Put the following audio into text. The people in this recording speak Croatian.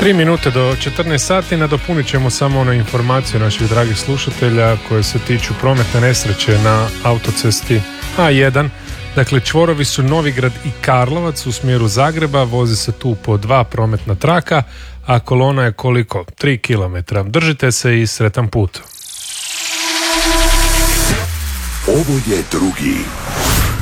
3 minute do 14 sati nadopunit ćemo samo onu informaciju naših dragih slušatelja koje se tiču prometne nesreće na autocesti A1. Dakle, čvorovi su Novigrad i Karlovac u smjeru Zagreba, vozi se tu po 2 prometna traka, a kolona je koliko? 3 km. Držite se i sretan put. Ovo je drugi